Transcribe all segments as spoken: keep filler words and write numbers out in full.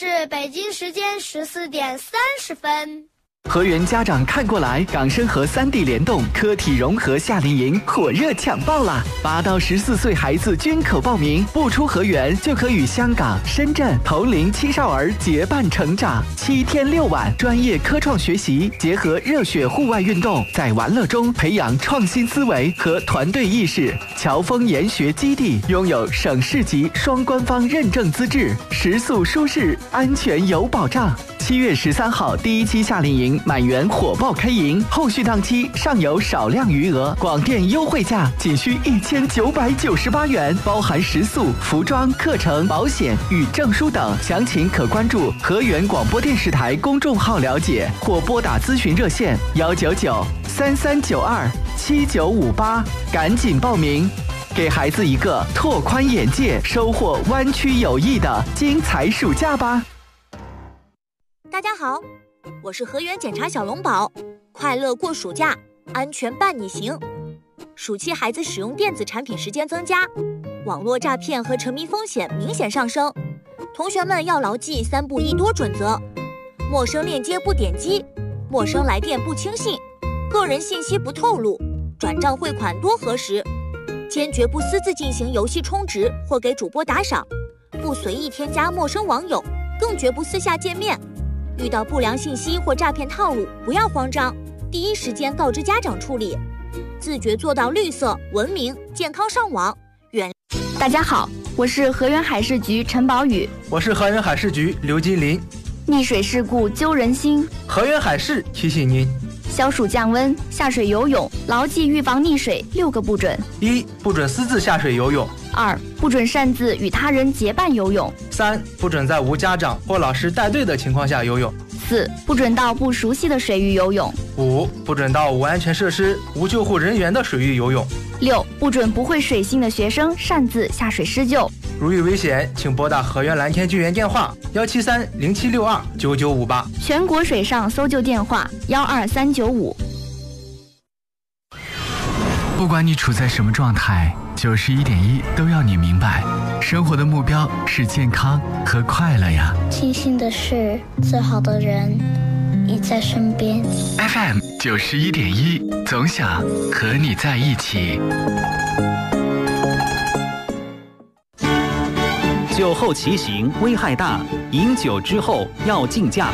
是北京时间十四点三十分。 河源家长看过来，港深河三地联动科体融合夏令营火热抢报啦！八到十四岁孩子均可报名，不出河源就可与香港、深圳同龄青少儿结伴成长。七天六晚，专业科创学习，结合热血户外运动，在玩乐中培养创新思维和团队意识。侨丰研学基地拥有省市级双官方认证资质，食宿舒适，安全有保障。七月十三号第一期夏令营满员火爆开营，后续档期尚有少量余额，广电优惠价仅需一千九百九十八元，包含食宿、服装、课程、保险与证书等。详情可关注河源广播电视台公众号了解，或拨打咨询热线幺九九三三九二七九五八，赶紧报名，给孩子一个拓宽眼界、收获湾区友谊的精彩暑假吧。 大家好，我是河源检察小龙宝，快乐过暑假，安全伴你行。暑期孩子使用电子产品时间增加，网络诈骗和沉迷风险明显上升，同学们要牢记三不一多准则：陌生链接不点击，陌生来电不轻信，个人信息不透露，转账汇款多核实，坚决不私自进行游戏充值或给主播打赏，不随意添加陌生网友，更绝不私下见面。遇到不良信息或诈骗套路，不要慌张，第一时间告知家长处理，自觉做到绿色、文明、健康上网。远。 大家好，我是河源海事局陈宝宇。 我是河源海事局刘金林。 溺水事故揪人心， 河源海事提醒您： 消暑降温，下水游泳，牢记预防溺水六个不准： 一、不准私自下水游泳； 二、不准擅自与他人结伴游泳； 三、不准在无家长或老师带队的情况下游泳； 四、不准到不熟悉的水域游泳； 五、不准到无安全设施、无救护人员的水域游泳； 六、不准不会水性的学生擅自下水施救。 如遇危险，请拨打河源蓝天救援电话幺七三零七六二九九五八， 全国水上搜救电话幺二三九五。 不管你处在什么状态，九十一点一都要你明白，生活的目标是健康和快乐呀。 庆幸的是，最好的人已在身边。 F M 九十一点一，总想和你在一起。 酒后骑行危害大，饮酒之后要禁驾。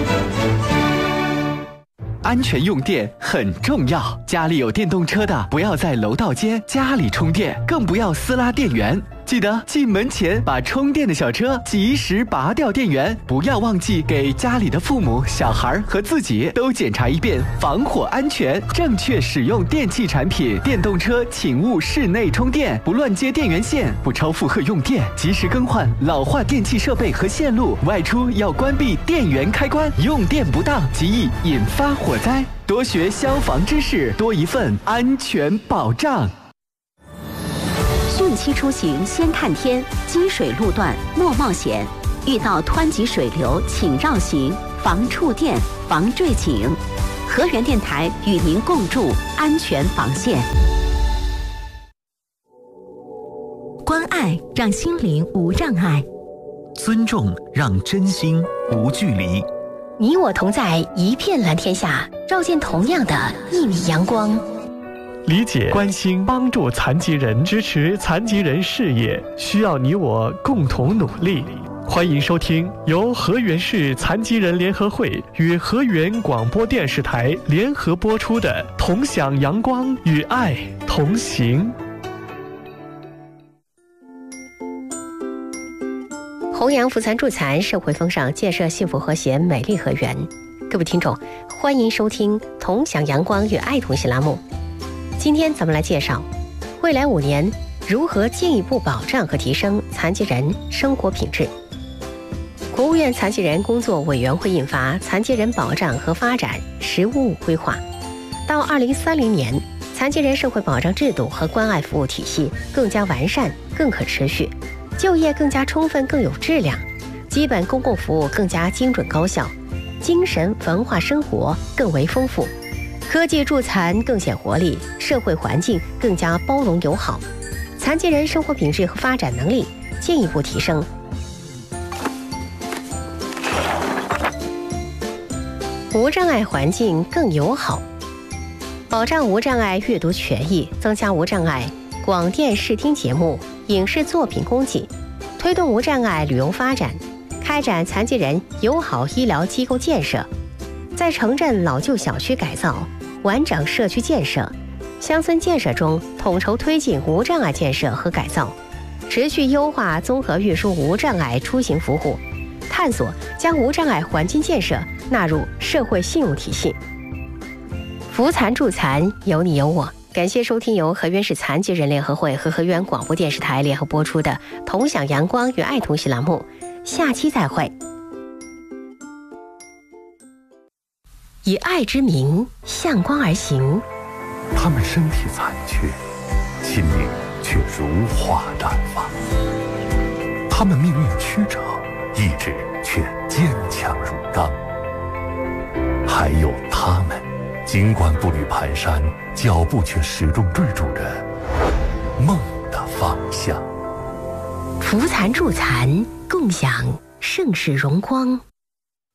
安全用电很重要，家里有电动车的不要在楼道间家里充电，更不要私拉电源。记得进门前把充电的小车及时拔掉电源，不要忘记给家里的父母、小孩和自己都检查一遍防火安全，正确使用电器产品。电动车请勿室内充电，不乱接电源线，不超负荷用电，及时更换老化电器设备和线路。外出要关闭电源开关，用电不当极易引发火灾。多学消防知识，多一份安全保障。 汛期出行先看天，积水路段莫冒险，遇到湍急水流请绕行，防触电，防坠井。河源电台与您共筑安全防线。关爱让心灵无障碍， 尊重让真心无距离。 你我同在一片蓝天下，照见同样的一米阳光。 理解、关心、帮助残疾人，支持残疾人事业，需要你我共同努力。欢迎收听由河源市残疾人联合会与河源广播电视台联合播出的《同享阳光与爱同行》。 弘扬扶残助残，社会风尚，建设幸福和谐美丽河源。各位听众，欢迎收听《同享阳光与爱同行》栏目。今天咱们来介绍未来五年如何进一步保障和提升残疾人生活品质。国务院残疾人工作委员会印发《残疾人保障和发展十五五规划》，到二零三零年，残疾人社会保障制度和关爱服务体系更加完善、更可持续，就业更加充分、更有质量，基本公共服务更加精准高效，精神文化生活更为丰富，科技助残更显活力，社会环境更加包容友好，残疾人生活品质和发展能力进一步提升。 无障碍环境更友好，保障无障碍阅读权益，增加无障碍广电视听节目、影视作品供给，推动无障碍旅游发展，开展残疾人友好医疗机构建设，在城镇老旧小区改造、完整社区建设、乡村建设中统筹推进无障碍建设和改造，持续优化综合运输无障碍出行服务，探索将无障碍环境建设纳入社会信用体系。扶残助残，有你有我。感谢收听由河源市残疾人联合会和河源广播电视台联合播出的《同享阳光与爱同行》栏目，下期再会。以爱之名向光而行， 他们身体残缺，心灵却如花绽放；他们命运曲折，意志却坚强如钢。还有他们，尽管步履蹒跚，脚步却始终追逐着梦的方向。 扶残助残，共享盛世荣光。